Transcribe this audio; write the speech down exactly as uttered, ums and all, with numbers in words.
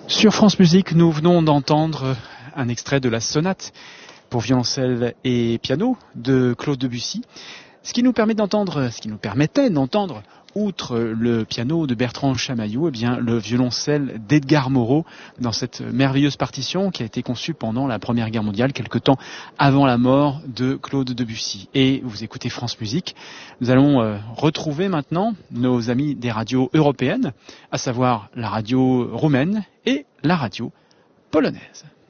Sur France Musique, nous venons d'entendre un extrait de la sonate pour violoncelle et piano de Claude Debussy, ce qui nous permet d'entendre, ce qui nous permettait d'entendre, outre le piano de Bertrand Chamaillou, eh bien le violoncelle d'Edgar Moreau dans cette merveilleuse partition qui a été conçue pendant la Première Guerre mondiale, quelque temps avant la mort de Claude Debussy. Et vous écoutez France Musique. Nous allons euh, retrouver maintenant nos amis des radios européennes, à savoir la radio roumaine et la radio polonaise.